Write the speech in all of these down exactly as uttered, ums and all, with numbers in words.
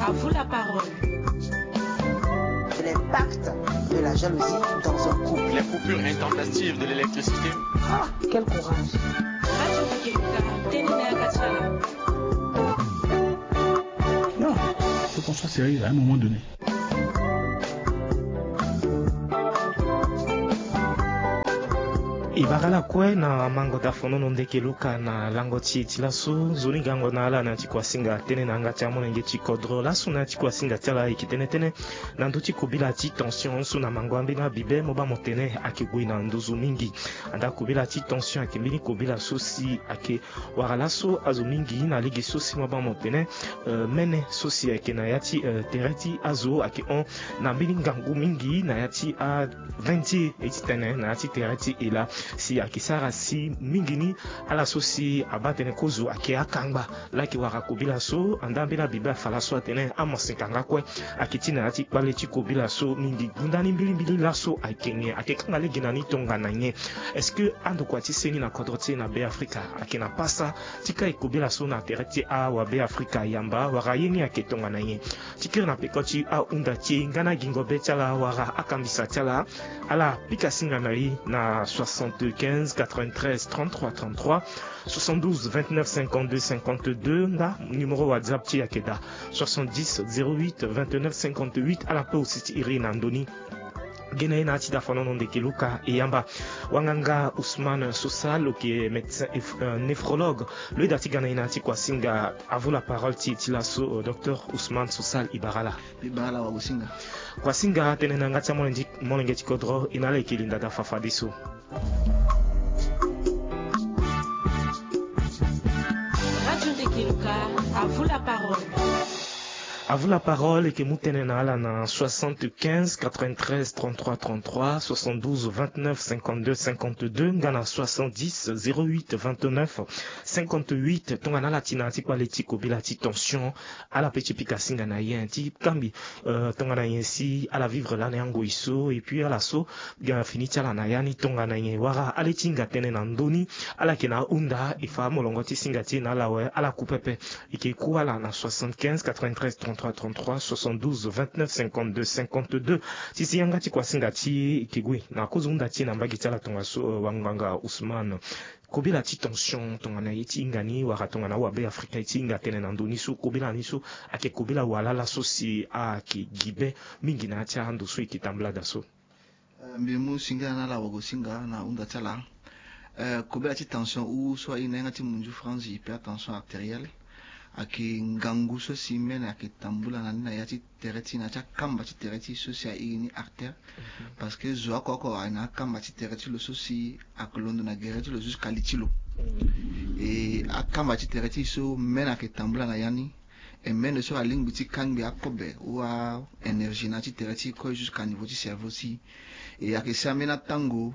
à vous la parole. L'impact de la jalousie dans un couple. Les coupures intempestives de l'électricité. Ah, quel courage. Non, il faut qu'on soit sérieux à un moment donné. Ibagala kwe na mango da fono no ndeke luka na lango chi tilaso zoni gango na ala na chikwa singa tene na nga chamo nge chikodro la suna chikwa singa tala ikitene tene na nduchi kubila chi tension su na mango ambina bibe moba motene akigui na nduzu mingi anda kubila chi tension akimbini kubila sosi ake waralaso azu mingi na ligi sosi moba motene uh, mene sosi ake na yati uh, tereti azu ake on na mbini ngangu mingi na yati a vingt etitene na yati tereti ila si akisara si mingini ala so si abatene kozu ake akangba laki waka kubila so andambila biba fala so atene amasinkanga kwe akitina ati pale chikobila so mingi gundani mbili mbili laso akenge akekanga legina ni tonga na nye est-ce que ando kwa tiseni na kodrotie na be Afrika akina pasa tika ikobila so na tereti a wa be Afrika yamba waka yeni aketonga na nye tikir na pekoti a unda chi ngana gingo betala waka akambisa tala ala pika singa na yi na soixante-quinze quatre-vingt-treize trente-trois trente-trois soixante-douze vingt-neuf cinquante-deux cinquante-deux na numéro WhatsApp ti akeda soixante-dix zéro huit vingt-neuf cinquante-huit ala pe aussi Irina Ndoni Gene na ati da fanono ndeke luka eyamba wanganga Ousmane Sossal qui est médecin euh, néphrologue lui dati gana ina ati kwa singa à vous la parole ti tilaso docteur Ousmane Sossal Ibarala Ibarala wa usinga kwa singa tene na ngati molenge molenge tikodro inala ikilinda da fafadiso. Radio Ndekeluka, à vous la parole. À vous la parole et que moutene na ala na soixante-quinze quatre-vingt-treize trente-trois trente-trois soixante-douze vingt-neuf cinquante-deux cinquante-deux ngana soixante-dix zéro huit vingt-neuf cinquante-huit tonga na latina ti kwa leti kobila ti tension ala petit pikasinga na yen ti kambi euh, tonga na yen si ala vivre la yango iso et puis ala so ga fini tala na yani tonga na yen wara ale tinga tene na ndoni ala kena unda ifa molongo ti singa ti na la we ala kupepe ike ku ala na soixante-quinze quatre-vingt-treize trente-trois trente-trois soixante-douze vingt-neuf cinquante-deux cinquante-deux sisi yanga ti kwa singa ti kigui na kozunda ti na mbagi tala tonga so uh, wanganga Ousmane kobila ti tension tonga na yiti ingani waka tonga na wabe Afrika iti inga tene na ndoni so kobila ni so ake kobila wala la so si a ki gibe mingi na tia ando so ikitambla da so mbimu singa na la wago singa na unda tala uh, kobila ti tension ou soit ina ti munju France hypertension artérielle ake ngangu so si mene ake tambula na nina ya ti tereti na cha kamba ti tereti so si a ini artère mm -hmm. parce que zo akoko ana kamba ti tereti lo so si akolondo na gereti lo jusqu'à litilo mm -hmm. et akamba ti tereti so mene ake tambula na yani et mene so alingbi ti kangbi akobe ou a énergie na ti tereti ko jusqu'à niveau ti cerveau si et ake samena tango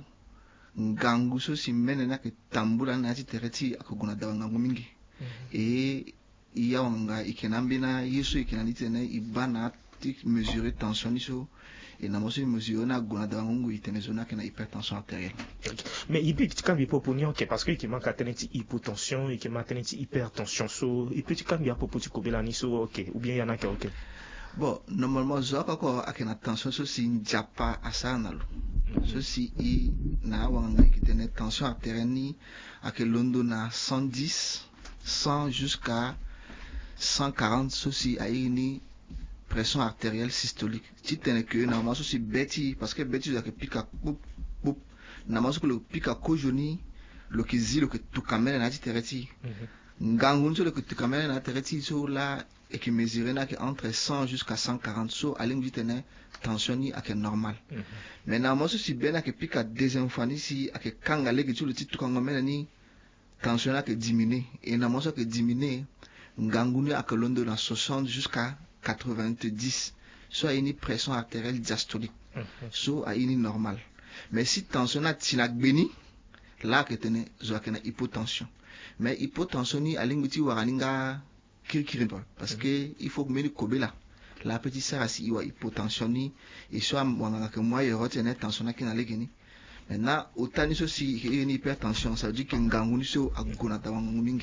ngangu so si mene na ake tambula na ti tereti akoguna dawa ngangu mingi mm -hmm. et iya wanga ikenambina yeso ikenalitene ibana ti mesurer tension iso et na moso mesurer na gona da ngungu itene zona kena hypertension artérielle mais ibi tikambi poponio ke parce que il manque atteinte hypotension et que maintenir hypertension so il peut tikambi a popo ti kobela ni so OK ou bien yana ke OK bon normalement zo ko akena tension so si njapa asana lo so si i na wanga ikitene tension artérielle ni akelondo na cent dix cent jusqu'à cent quarante ceci a une pression artérielle systolique si tu que na maso si beti parce que beti za que pika poup poup na maso que le pika kojoni le que zi le que tu kamera na tereti ngangun so le que tu kamera na tereti so là et qui mesure na que entre cent jusqu'à cent quarante so a ligne tene tension ni a que normal mais na maso si bena que pika deuxième fois ni si a que kanga le que tu le titre kangomena ni tension na que diminuer et na maso que diminuer nganguni akolondo na soixante jusqu'à quatre-vingt-dix soit une pression artérielle diastolique mm-hmm. soit à une normale mais si tension a tinak beni là que tene zo akena hypotension mais hypotension ni alingiti waraninga kirkirimpa parce que mm-hmm. il faut que meni kobela la petite sœur si iwa hypotension ni et soit wanga que moi yoro tene tension na kina legeni maintenant autant ni so si une hypertension ça veut dire que nganguni so agona tawangu mingi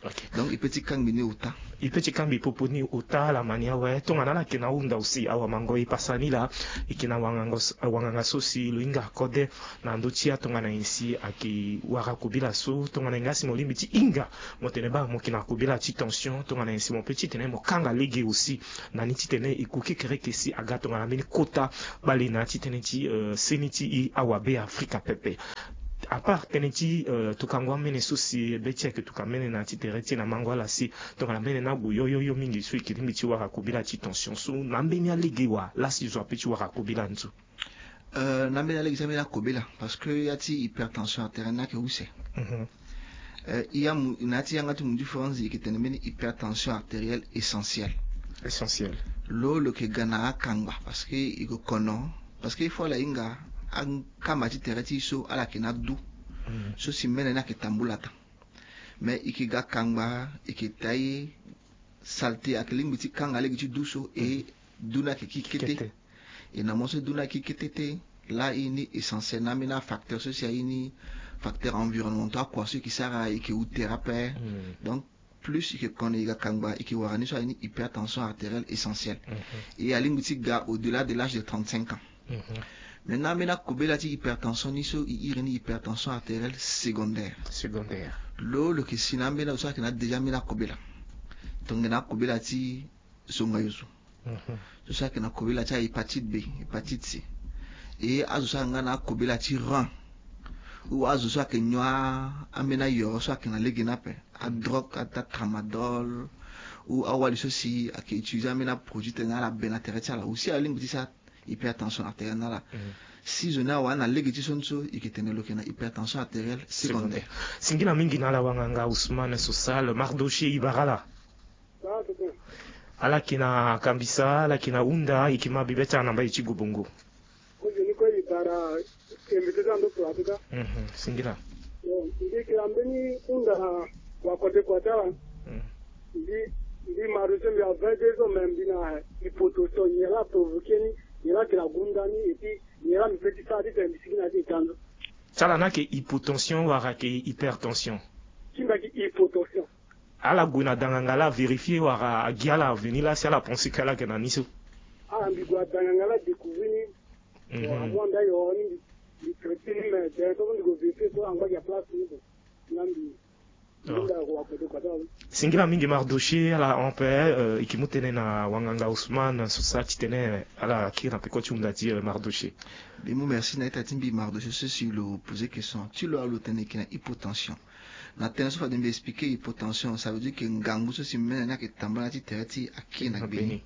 Okay. Donc il peut y kambini uta. Il peut y kambi poponi uta la mania ouais tonga nala kina unda aussi awa mango ipasani la ikina wanganga wanganga sosi luinga kode na ndochia tonga na insi aki waka kubila so tonga na ngasi molimbi ti inga motene ba mokina kubila ti tension tonga na insi mon petit tene mo kanga legi aussi na niti tene ikuki kereke si aga tonga na mini kota bali na ti tene ti uh, seniti i awabe Afrika pepe. À part teneti uh, tukangwa mene susi betia ke tukamene na titereti na mangwala si tonga na mene na buyo yo yo mingi su ikirimi ti waka kubila ti tension su na mbeni aligiwa la si zo apichi waka kubila nzu euh na mbeni aligi samena kubila parce que yati hypertension artérielle na ke use mhm euh il y a na ti yanga tu mu différence ki tenemeni hypertension artérielle essentielle essentielle lo lo ke gana kangba parce que iko kono parce que il faut la inga an kama ti tereti so ala kina du mm. so si mene na ke tambulata mais ikiga kangba ikitai salté akelingi ti kanga legi ti du so e duna ke kikete e na monse duna kikete là ini essentiel na mina facteur social ini facteur environnemental quoi ce qui sert à iki ou thérapie mm. donc plus que qu'on iga kangba iki warani so ini hypertension artérielle essentielle mm-hmm. et alingi ti ga au-delà de l'âge de trente-cinq ans mm-hmm. Maintenant, maintenant, kubela ti hypertension ni so irini hypertension artérielle secondaire. Secondaire. Lo le ke sinambe na usaka na déjà mina kubela. Donc na kubela ti songa yusu. Mhm. Usaka na kubela ti hépatite B, hépatite C. Et azusa na kubela ti rein. Ou azusa ke nywa amena yo so ke na legina pe. A drogue a tramadol ou awali so si a ke utiliser amena produit na la benatereti ala aussi alingi ti sa hypertension artérielle na la mm. si je na wana legi ti sonso ikitene lo kena hypertension artérielle secondaire singila mingi na la wanganga Ousmane Sosal Mardoché Ibarala ala kina kambisa ala kina unda ikima bibeta namba ichi gubungu ojini ko ibara emite zando pratika mhm singila yo ndiki ambeni unda wakote kwata ndi ndi maruse mi avede so membina hypotension yela provoquer yela kila gundani et puis yela mi petit ça dit un signe à des temps sala nake hypotension wara ke hypertension kimba ki hypotension ala guna dangangala vérifier wara agiala venila si ala penser kala ke na niso ah mbi gwa dangangala découvrir ni avant d'ailleurs ni ni traiter mais de to ngo vérifier to angwa ya place ni nambi singila mingi Mardoché ala on peut ikimutene na wanganga Ousmane Sosal tene ala kira peko chunda ti Mardoché bimo merci na ita timbi Mardoché ceci le poser question tu lo alo tene kina hypotension na tene so fa de expliquer hypotension ça veut dire que ngangu so si mena na ke tambala ti tereti akina beni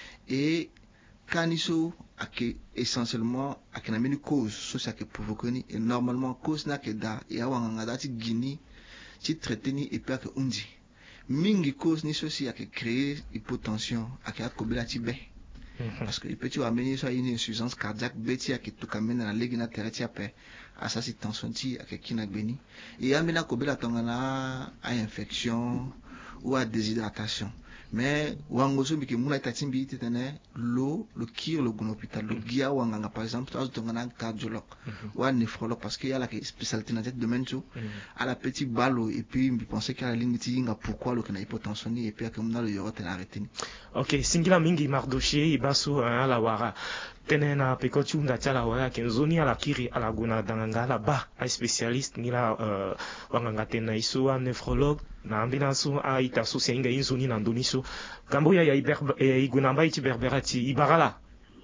et kaniso ake essentiellement akina meni cause so ça que provoquer ni et normalement cause na ke da ya wanganga da ti gini ti traité ni et que undi mingi cause ni ceci a créé hypotension a créé kobela ti be parce que il peut tu amener ça une insuffisance cardiaque beti a que tout kamena na legi na tereti ape a ça si tension ti a que kina beni et amena kobela tongana à infection ou à déshydratation mais wangoso biki muna tatimbi tene l'eau le kir le gon hôpital le gia wanganga par exemple as tongana cardiologue ou un néphrologue parce qu'il y a la spécialité dans cette domaine tout à la petite balle et puis il pensait qu'il y a la ligne tinga pourquoi le kana hypotension et puis que muna le yoro tena arrêté OK singila mingi Mardoché ibasu ala wara tenena peko chunda chala wara kenzoni ala kiri ala guna danganga la ba a spécialiste ni la uh, wanganga tena isu un néphrologue na ambina su a ita su senga inzuni na ndoniso gambo ya iberba e igunamba iti berberati ibarala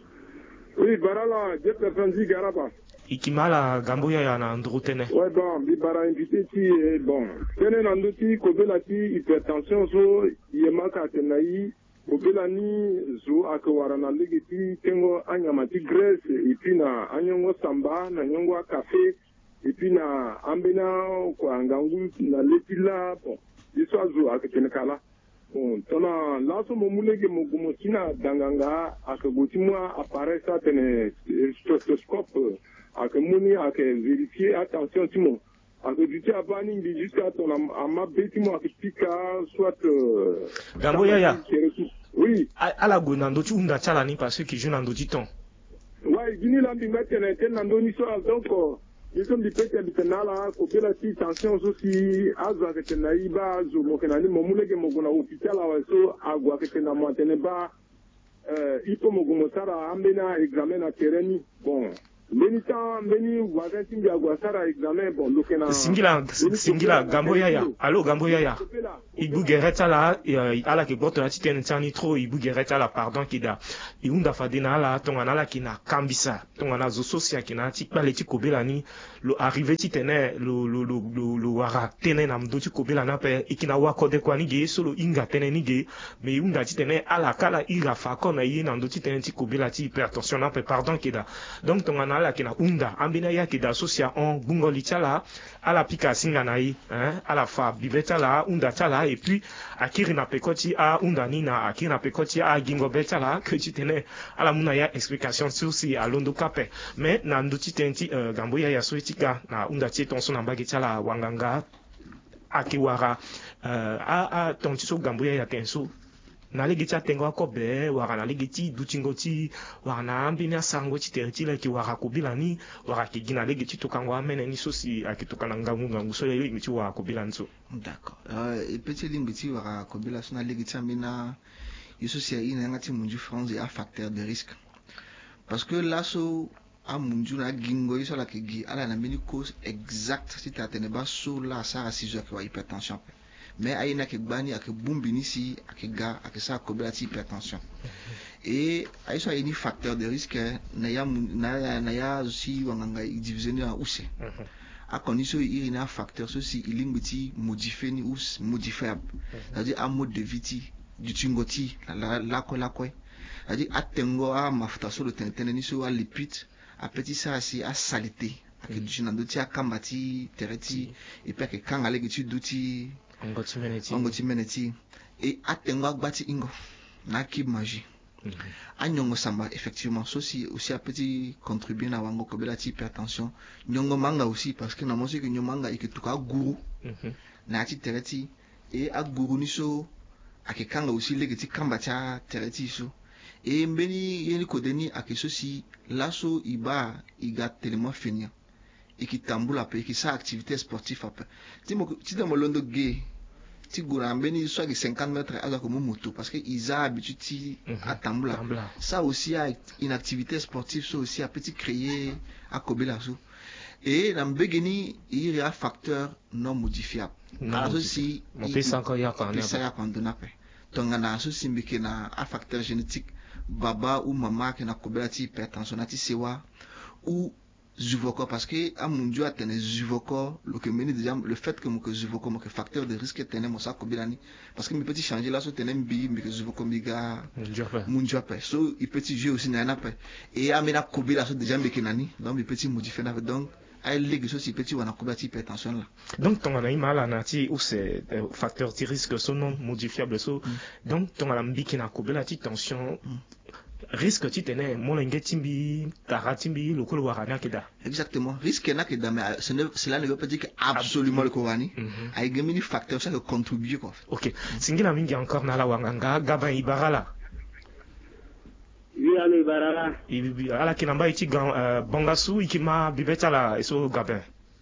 oui barala je te fanzi garaba ikimala gambo ya na ndrutene ouais bon bi bara invité ti bon tene na nduti ko bela ti hypertension so yema ka tenai ko bela ni zo akwara na legiti tengo anyama ti graisse et puis na anyongo samba na nyongo café et puis na ambena ko angangu na lepila bon iso azu akitene kala bon tona laso mo mulege mo gumo tina danganga akagotimwa apparaît ça tene stéthoscope akamuni ake vérifier attention timo akaditi abani ndi jusqu'à ton ama betimo akipika soit gambo ya ya oui ala gona ndo chunda chala ni parce que je n'ando du temps ouais gini lambi metene tena ndo ni so donc Isom di pete bitenala kopela ti tension so si azwa kete na iba zo mokenani momulege mogona official awaso agwa kete na mwatene ba eh ipo mogomotara ambena examen na tereni bon mbeni ta mbeni wazanti mbi agwa sara examen bon lokena singila singila gambo yaya allo gambo yaya ibu gereta la ala ke boto la titen tani tro ibu gereta la pardon kida iunda fadina la tonga la kina kambisa tonga na zo socia kina ti pale ti kobela ni lo arrivé ti tene lo lo lo lo, lo wara tene na mdo ti kobela na pe ikina wa kode kwa ni ge solo inga tene ni ge me iunda ti tene ala kala ira fa kona yi na mdo ti tene ti kobela ti hypertension na pe pardon kida donc tonga na la kina unda ambina ya kida socia on bungo li tala ala pika singa na yi hein ala fa bibeta la unda tala et puis akiri na pekoti a unda nina akiri na pekoti a gingo beta la que tu tenais ala muna ya explication sur si a londo kape mais na nduti tenti uh, gambo ya ya soitika na unda ti ton so na mbagi tala wanganga akiwara uh, a a ton ti so gambo ya ya tenso na legi ti atengo akobe wara na legi ti dutingo ti wara na ambini asango ti tere ti le ki wara kobila ni wara ki gi na legi ti tokango amene ni so si ayeke tokana ngangu ngangu so ye legi ti wara kobila ni so. D'accord. Euh, e peut ti lingbi ti wara kobila so na legi ti ambina ye so si airi na yanga ti munju france e a facteur de risque parce que là so a munju na gingo ye so ala yeke gi ala na mbeni cause exact ti atene ba so la asara si zo ayeke wa hypertension pe mais aina ke gbani ake bumbini si ake ga ake sa kobela ti hypertension et ayi so ayini facteur de risque na ya na na ya si wanganga diviser ni en use a condition iri na facteur so si ilingbi ti modifier ni us modifiable c'est-à-dire a mode de vie ti du tingoti la la ko la ko c'est-à-dire atengo a mafuta so le tentene ni so a lipide a petit ça si a salité ake du na do ti a kambati tereti et puis ake kanga legi ti do ti Angoti meneti. Angoti meneti. Et atengo agbati ingo. Na ki magie. Anyongo samba, effectivement. Ceci aussi a petit contribuer na wango kobela ti hypertension. Nyongo manga aussi, parce que na monsi que nyomanga et que tuka guru. Na ti tereti. Et a guru ni so. Ake kanga aussi lege ti kamba tia tereti so. Et mbeni yeni kodeni ake ceci. Lasso iba iga tellement finir. Et qui tamboule après, qui sa activité sportive après. Si tu dans londo gay, tu gourand beni soit cinquante mètres à la comme moto parce que ils ont habitué à tamboule. Ça aussi a une activité sportive, ça aussi a petit créer à kobela so. Et dans begeni il y a facteur non modifiable. Alors si on peut s'en encore y a quand même. Ça y a quand on a fait. Donc on a ceci mbeke na un facteur génétique baba ou maman qui na kobela ti hypertension na ti sewa ou Zuvoko parce que à mon dieu atteint Zuvoko le que meni déjà le fait que mon que Zuvoko mon que facteur de risque tenait mon sac kobilani parce que mes petits changer là so tenait bi mais que Zuvoko miga mon dieu après so il petit jeu aussi na na pe et amena kobila so déjà me kenani donc mes petits modifier na donc ay legi so si petit wana kobati hypertension là donc ton ana imala na ti ou c'est facteur de risque so non modifiable so donc ton ala mbiki na kobila ti tension risque ti tene molenge timbi tara timbi le ko warana keda exactement risque na keda mais cela ne veut pas dire que absolument le korani ay gemini facteur ça que contribue quoi. OK singina mingi encore na la wanganga gaba ibarala oui ala ibarala ibi ala kinamba iti bongasu ikima bibeta la eso gabin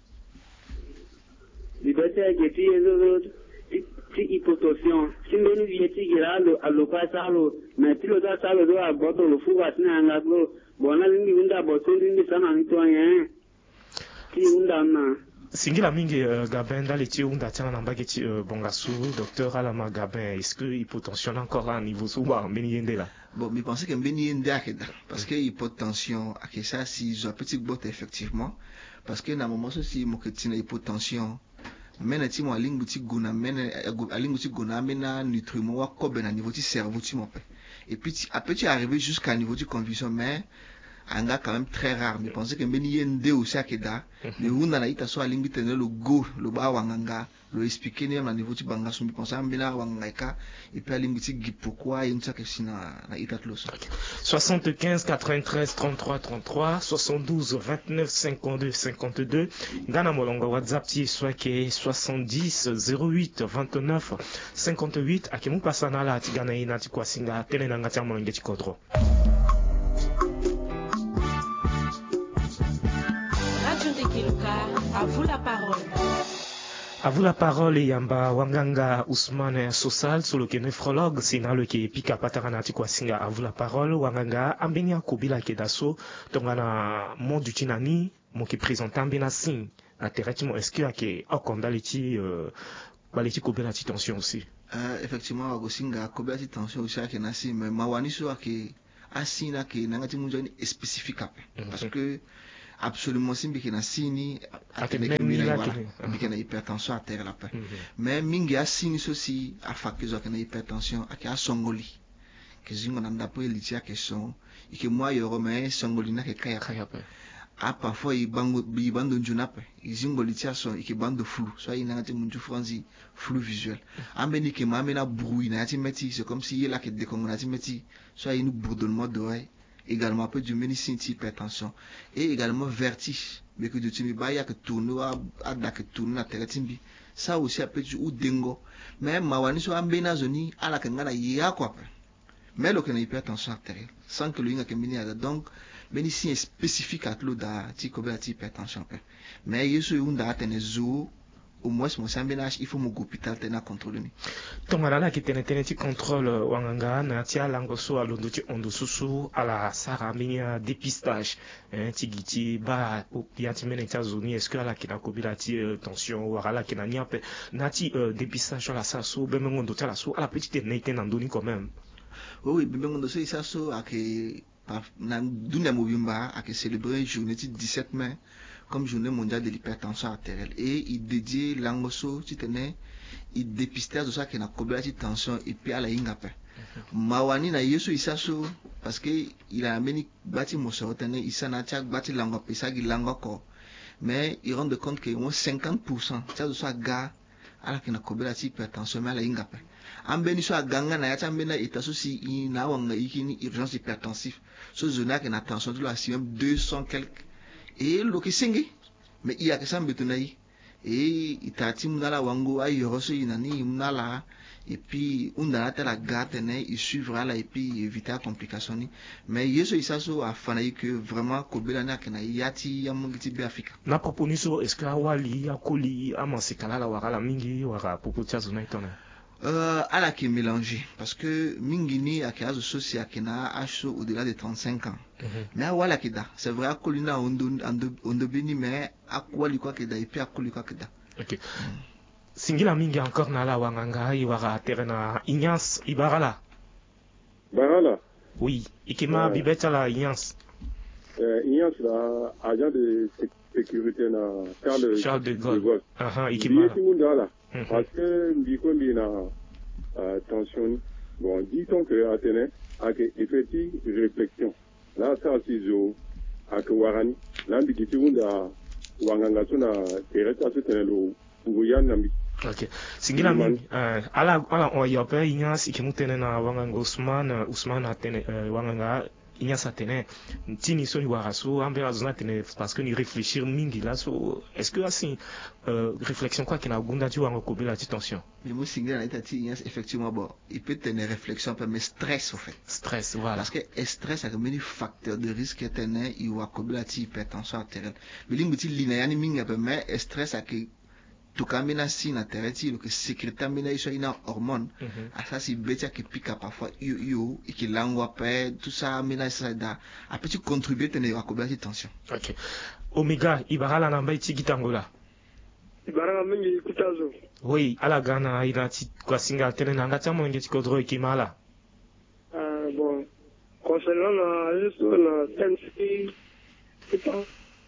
bibeta ke ti ezo ti hypotension si mbeni vieti giralo aloka salo na tilo da salo do agoto lo fuga tina ngalo bona lingi unda botondi ndi sana nito yen ti unda na singila mingi uh, gabin dans les tirs unda tana na mbagi ti uh, bongasu docteur Alama Gabin est-ce que hypotension encore à niveau souvent mbeni yende là bon mais pensez que mbeni yende akeda parce que hypotension akesa si zo petit botte effectivement parce que na moment ceci mo que tina hypotension mena ti mo alingu ti guna mena alingu ti guna mena nutriment wa kobe na niveau ti cerveau ti mo pe et puis a petit arriver jusqu'à niveau du convulsion mais anga quand même très rare mais pensez que mbeni yende aussi akeda mais huna na ita so alingu tenir le go le ba wanganga le expliquer ni na niveau ti banga so mi penser mbena wangaka et puis alingu ti gi pourquoi yinta ke sina na ita tlos soixante-quinze quatre-vingt-treize trente-trois trente-trois soixante-douze vingt-neuf cinquante-deux cinquante-deux ngana molongo WhatsApp ti soit que soixante-dix zéro huit vingt-neuf cinquante-huit akemu pasana la tigana ina ti kwasinga tele na ngati molongo ti kodro. Radio Ndekiluka À vous la parole. À vous la parole, Yamba Wanganga Ousmane Sosal, sous le néphrologue, sina le qui pika patarana tikwa singa. À vous la parole, Wanganga Ambenia Kubila Kedaso, tongana mon du Tinani, mon qui présente Ambena Sing, à Teretimo Eskia qui est Okondaliti, euh, Baliti Kubila Tension aussi. Effectivement, Wagosinga, Kubila Tension aussi, à Kenasi, mais Mawaniso à qui, Asina qui n'angati munjani spécifique, parce que, absolument si mbiki na sini atene kimila wala mbiki na hypertension artérielle après mais mingi a sini sosi a fakezo kana hypertension aki a songoli ke zingo na ndapo elitia question ike moi yoro mais songoli na ke kaya kaya pe a parfois i bango bi bando njunape zingo litia so ike bando flou so ina ngati munju franzi flou visuel ambeni ke mamena bruit na ti meti c'est comme si yela ke décongo na ti meti so ina bourdonnement d'oreille également un peu du médecine hypertension et également vertige mais que du timi ba ya que tourne à da que tourne na teletimbi ça aussi un peu du ou dengo mais mawani so ambena zoni ala kanga na ya quoi mais le que na hypertension artérielle sans que le inga que mini ada donc médecine spécifique à l'eau da ti coberture hypertension mais yeso unda atene zo au moins mon sambelage il faut mon hôpital tena contrôler ni tongala ki tene tene ti contrôle wanganga na ti alango so alondo ti ondo susu ala sara minya dépistage hein ti giti ba ya ti mene ta zoni est-ce que ala ki na kobila ti tension ou ala ki na niape na ti dépistage la sa so be mengondo ta la so ala petite neite na ndoni quand même oui oui be mengondo so isa so ake na dunia mobimba ake célébrer journée ti dix-sept mai comme journée mondiale de l'hypertension artérielle et il dédié l'angoso tu tenais il dépistait de ça qui n'a pas de tension et puis à la ingape mawani na yeso isaso parce que il a amené bâti moso tenait il s'en a tia bâti lango pesa gi lango ko mais il rend compte que moins cinquante pour cent ça de ça gars à la qui n'a pas de hypertension mais à la ingape ambeni so aganga na yacha mbena itaso si ina wanga ikini urgence hypertensive so zona qui n'a tension de la si même deux cents quelques et lo kisingi mais il y a que ça mbetunai et itati munala wango ayi roso inani munala et puis undana tela gate ne il suivra là et puis éviter complication ni mais yeso isaso afana que vraiment kobela na kana yati ya mungiti be Afrika na proponiso est-ce que awali akoli amasikala la wala mingi wara popotia zona itona Euh, à la qui est mélangé parce que mingini a kazo soci a kena acho au-delà de trente-cinq ans mm-hmm. mais à wala kida c'est vrai à kolina ondo ondo beni mais à quoi li quoi kida et puis à quoi li quoi kida ok mm. Singila mingi encore na la wanganga iwara terena Ignace Ibarala Barala oui ikima euh, bibeta la Ignace euh, Ignace la agent de sécurité na Charles, Charles de Gaulle, de Gaulle. aha ikima Mm-hmm. Parce que Mbiko Mbina euh, tension, bon, dit-on que Athénée a effectué une réflexion. Là, ça c'est zo, à que Warani, là, Mbiki Wunda, Wangangasuna, Teresa, c'était le Ouyan Nambi. Ok. Singila mingi, ala, ala, on y a pas Ignace, qui moutene na Wanganga Ousmane, Ousmane Athénée, Wanganga, Ignace Athénée, tini so ni waraso, ambera zona Athénée, parce que ni réfléchir mingi là, so, est-ce que assez, euh, réflexion quoi qu'il a gunda tu wango kobe la tension? Mais moi, Singla, là, Ignace, effectivement, bon, il peut tenir réflexion, mais stress, en fait. Stress, voilà. Parce que stress, c'est un facteur de risque, tenir, il va kobe la hypertension artérielle. Mais l'ingouti linéani mingi, mais stress, c'est que, tout cas, mina si na tereti le que sécréta mina iso ina hormone à ça si betia qui pique parfois yo yo et qui langua pe tout ça mina ça da a petit contribuer tenir à combler tension. OK. Omega Ibarala na mbai tigitangola. Ibarala mingi kutazo. Oui, ala gana ina ti kwa singa tene na ngata mo ngeti kodro ikimala. Ah bon. Concernant la juste la T C c'est pas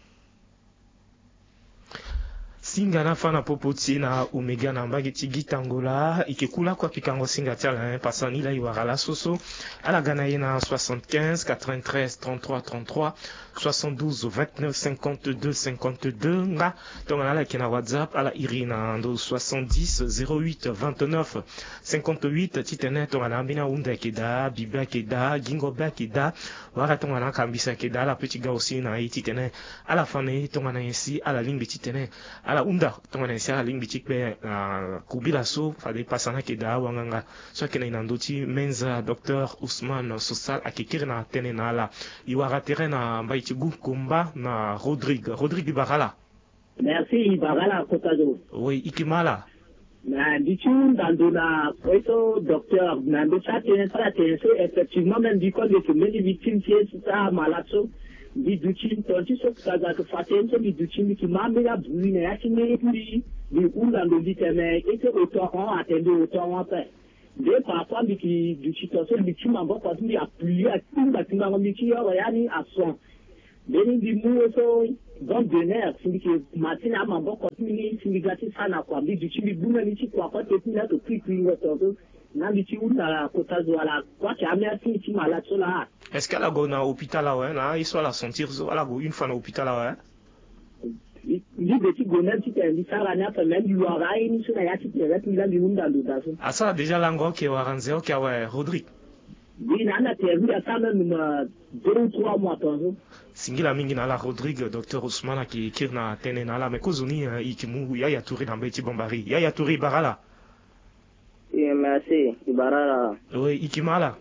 singa na fana popoti na omega na mbagi tigitangola ikekula kwa pikango singa tiala hein pasani la iwara soso ala gana yena soixante-quinze quatre-vingt-treize trente-trois trente-trois soixante-douze vingt-neuf cinquante-deux cinquante-deux nga tongana la kena WhatsApp ala irina ndo soixante-dix zéro huit vingt-neuf cinquante-huit titene tongana mbina unda keda bibia keda gingo ba keda wara tongana kambisa keda la petit gars aussi na titene ala fane tongana ici ala limbi titene ala unda tongana ici ala limbi tikbe kubila so fade pasana keda wanganga so kena inandoti menza docteur Ousmane Sosal akekere na tene na ala iwara terena mbai Tigu Kumba na Rodrigue Rodrigue Barala Merci, Ibarala Kotazo. Oui, Ikimala. Mais du coup, dans la photo, docteur, dans le chat, effectivement, même du coup, les victimes, c'est ça, malade. Di duchin tonti so kaza to faten so di duchin ki mambe la brune ya ki me puri di ula ndo di teme ete auto on attendre auto on pe de papa di ki duchin to so di ki mambo ko di appuyer a tout ba ki mambo ki yo ya ni a son de ni di mu so donc de nerf si ki matina mambo ko ni si gati sana kwa di duchin di buna ni ki kwa ko te pina to pri pri to na di ki ula ko ta zo ala kwa ki amia si ki mala so la. Est-ce qu'elle a go na hôpital là ouais là, il soit la sentir so elle a go une fois na hôpital là ouais. Ndi beti go na ti te ndi sara na pa même lu ara ini so na ya ti te ret mi la bi hunda do da so. Ah ça déjà lango ke waranze OK ouais Rodrigue. Oui na na te vu ça même deux ou trois mois tonzo. Singila mingi na la Rodrigue docteur Ousmane qui kirna tene na la mais kozuni ikimu ya ya touri na beti bombari. Ya ya touri barala. Oui merci Ibarala. Oui ikimala.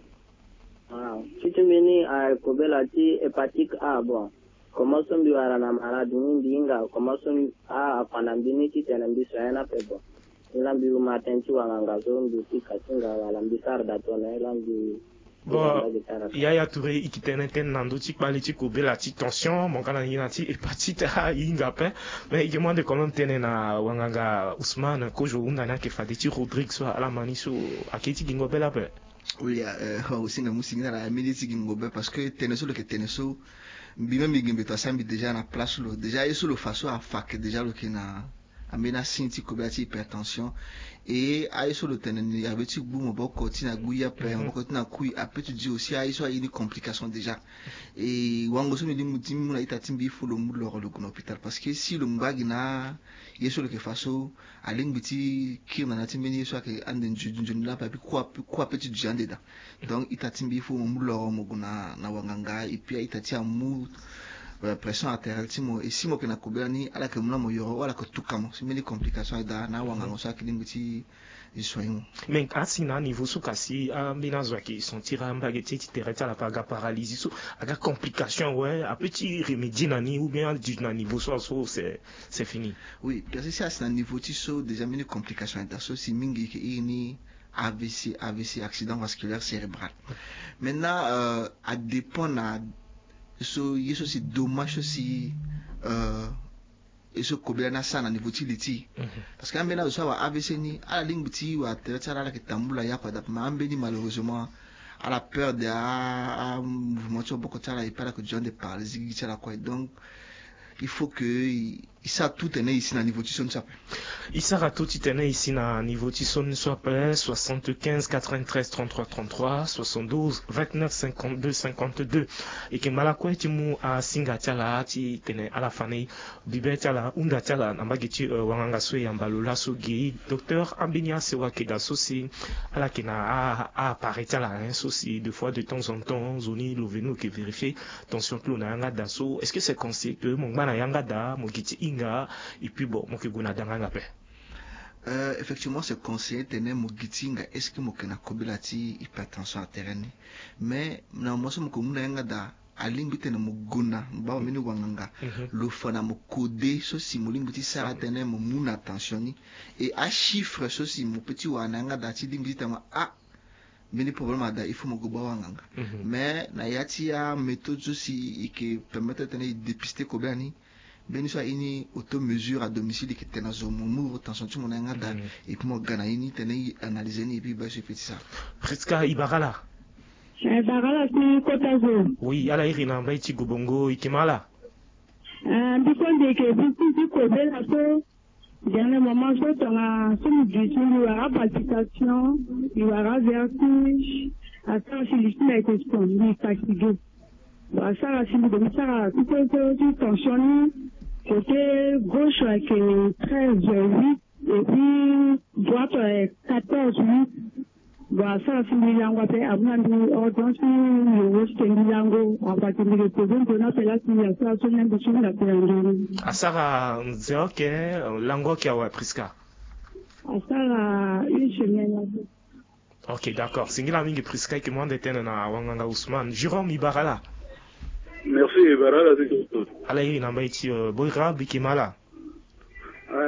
Ah, si tu meni a Kobelati hépatique A, bon, comment sont les malades, comment sont à Panambini qui tient un bisou à un peu bon. Il a bu matin, tu as un gazon, du Pikatinga, à l'ambissard d'Atona, il a bu. Bon, il y a Touré qui tenait un nandotique, balitique, Kobelati, tension, mon canal yinati, hépatite A, yingapin, mais il demande quand même tenir na Wanganga Ousmane, Kojo, Undana, qui fait des tirs Rodrigue, soit à la manisu, à Keti Gingobela. Oui, euh, aussi na musique na la médecine ngobe parce que teneso le que teneso bi même ngimbe to sambi déjà na place lo déjà yeso le façon à fac déjà le que na amena sinti kobati hypertension et ayeso le teneni avec tu boum boko tina guya pe boko tina kui après tu dis aussi ayeso a une complication déjà et wango so me di mutimi muna itatimbi fo le mulo le hôpital parce que si le mbagi na yeso le que façon a lingbiti ki na timeni yeso que anden junjun la pa quoi quoi petit du jande da donc itatimbi fo mulo mo guna na wanganga et puis itatia mu pression artérielle timo et si mo kena kobelani ala ke muna mo yoro wala ko tukamo si meni complication da na wanga ngosa kilingbiti isoyimo mais asina niveau sukasi a minazo ki sentira mbageti tereta la paga paralysie so aga complication ouais a petit remédier nani ou bien du na niveau so so c'est c'est fini. Oui parce que si asina niveau ti so déjà meni complication da so si mingi ke ini A V C A V C accident vasculaire cérébral maintenant euh, à dépend na so yeso si dommage aussi euh eso kobela na sana niveau tiliti parce que ambena so wa A V C ni ala lingbuti wa teretara la kitambula ya pa da ma ambeni malheureusement à la peur de à mouvement so boko tala et pas que John de paralysie qui la quoi donc il faut que ça tout est né ici na niveau tison ça il sera tout est né ici na niveau tison soit soixante-quinze quatre-vingt-treize trente-trois trente-trois soixante-douze vingt-neuf cinquante-deux cinquante-deux et que malakwe timu a singatala ti tene ala fani bibetala unda tala na mageti wanganga so yambalola so gi docteur Ambinia sewa ke da sosi ala kina a a paretala hein sosi deux fois de temps en temps zoni loveno que vérifier tension clona nga daso est-ce que c'est conseillé que mon bana yanga da mo giti inga et puis bon mo ke guna danga pe. Euh, effectivement, c'est conseillé de tenir mon gitinga. Est-ce que mon kena kobilati hypertension artérielle? Mais na moi c'est mon komuna yanga da alimbite na muguna ba minu wanganga le fana mo codé so si mo limbuti sara tenir mon muna tensioni et à chiffre so si mon petit wananga da ti limbite ma a mini problème da il faut mo goba wanganga mais na yati ya méthode so si qui permettre de tenir dépister kobani beni so ini auto mesure à domicile qui tena zo mo tension tu mon nga da et puis mo gana ini tenir analyser ni et puis ba se fait ça presque Ibarala. Ibarala ki Kotazo. Oui, ala irina mba iti gobongo ikimala. Euh bikon de ke bitu di ko bela so dernier moment so tanga so mu du tu il y aura palpitation, il y aura vertige, à ça si l'istime est exposée, fatigué. Bah ça la si de ça tout tout tension côté gauche avec treize huit et puis droite avec quatorze huit. Bah ça c'est milango pe abundu ordonsi le west milango apati le président de la pela qui a ça son ambition la pela asara nzeo ke lango ki awa priska asara une semaine. OK d'accord singila mingi priska ki mwande tena na wanganga Ousmane Jérôme Ibarala. Merci Ibarala. Ala iri namba iti boira bikimala.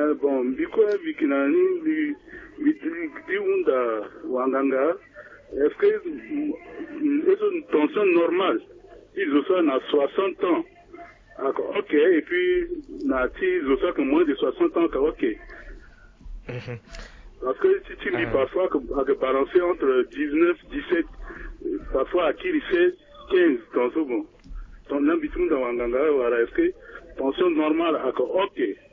Euh, bon, biko bikinani bi bi unda wanganga. Est-ce que c'est une tension normale? Ils ont à soixante ans. Ok, et puis ils ont que moins de soixante ans, ok. Mm-hmm. Parce que si tu lis uh-huh. parfois que, que balancer entre dix-neuf, dix-sept, parfois à qui il fait quinze, ton second. Ton ambition dans Wanganga, voilà, est-ce que tension normale, ok.